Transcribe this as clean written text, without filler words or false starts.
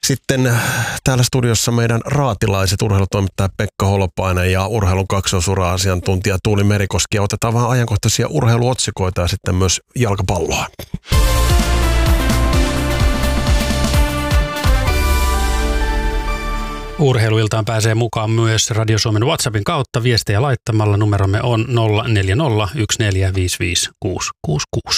Sitten täällä studiossa meidän raatilaiset, urheilutoimittaja Pekka Holopainen ja urheilun kaksoisura-asiantuntija Tuuli Merikoski. Ja otetaan vähän ajankohtaisia urheiluotsikoita ja sitten myös jalkapalloa. Urheiluiltaan pääsee mukaan myös Radio Suomen WhatsAppin kautta viestejä laittamalla. Numeromme on 040 1455666.